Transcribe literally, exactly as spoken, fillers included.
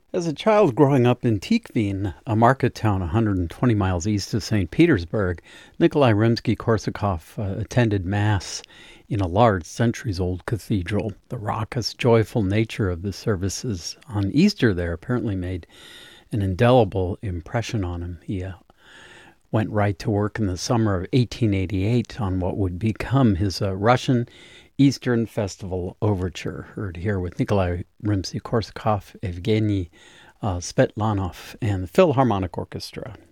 As a child growing up in Tikhvin, a market town one hundred twenty miles east of Saint Petersburg, Nikolai Rimsky-Korsakov uh, attended Mass in a large, centuries-old cathedral. The raucous, joyful nature of the services on Easter there apparently made an indelible impression on him. He uh, went right to work in the summer of eighteen eighty-eight on what would become his uh, Russian Eastern Festival Overture, heard here with Nikolai Rimsky-Korsakov, Evgeny uh, Svetlanov, and the Philharmonic Orchestra.